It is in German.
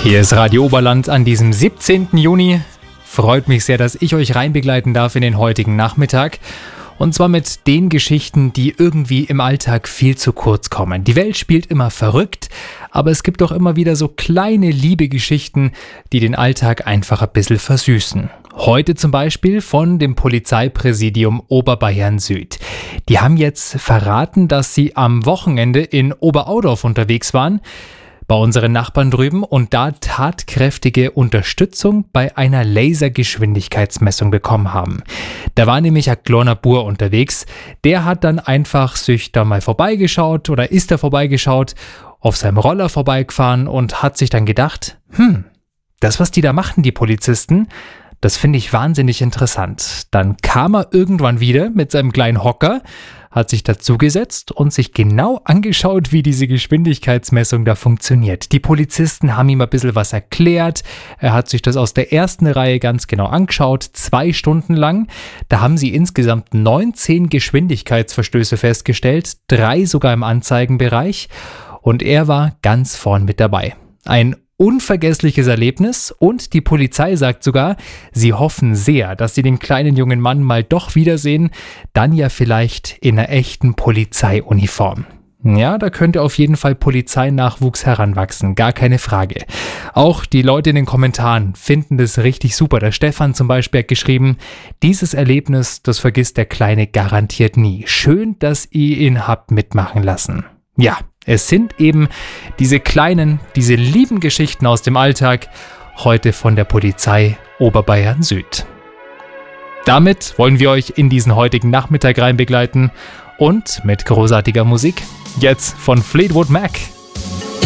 Hier ist Radio Oberland an diesem 17. Juni. Freut mich sehr, dass ich euch reinbegleiten darf in den heutigen Nachmittag. Und zwar mit den Geschichten, die irgendwie im Alltag viel zu kurz kommen. Die Welt spielt immer verrückt, aber es gibt auch immer wieder so kleine liebe Geschichten, die den Alltag einfach ein bisschen versüßen. Heute zum Beispiel von dem Polizeipräsidium Oberbayern Süd. Die haben jetzt verraten, dass sie am Wochenende in Oberaudorf unterwegs waren, bei unseren Nachbarn drüben, und da tatkräftige Unterstützung bei einer Lasergeschwindigkeitsmessung bekommen haben. Da war nämlich ein kleiner Bur unterwegs, der hat dann einfach sich da mal vorbeigeschaut oder ist da vorbeigeschaut, auf seinem Roller vorbeigefahren und hat sich dann gedacht, das, was die da machen, die Polizisten, das finde ich wahnsinnig interessant. Dann kam er irgendwann wieder mit seinem kleinen Hocker, hat sich dazugesetzt und sich genau angeschaut, wie diese Geschwindigkeitsmessung da funktioniert. Die Polizisten haben ihm ein bisschen was erklärt. Er hat sich das aus der ersten Reihe ganz genau angeschaut, 2 Stunden lang. Da haben sie insgesamt 19 Geschwindigkeitsverstöße festgestellt, 3 sogar im Anzeigenbereich. Und er war ganz vorn mit dabei. Ein unvergessliches Erlebnis, und die Polizei sagt sogar, sie hoffen sehr, dass sie den kleinen jungen Mann mal doch wiedersehen, dann ja vielleicht in einer echten Polizeiuniform. Ja, da könnte auf jeden Fall Polizeinachwuchs heranwachsen, gar keine Frage. Auch die Leute in den Kommentaren finden das richtig super. Der Stefan zum Beispiel hat geschrieben, dieses Erlebnis, das vergisst der Kleine garantiert nie. Schön, dass ihr ihn habt mitmachen lassen. Ja, es sind eben diese kleinen, diese lieben Geschichten aus dem Alltag, heute von der Polizei Oberbayern Süd. Damit wollen wir euch in diesen heutigen Nachmittag reinbegleiten und mit großartiger Musik, jetzt von Fleetwood Mac.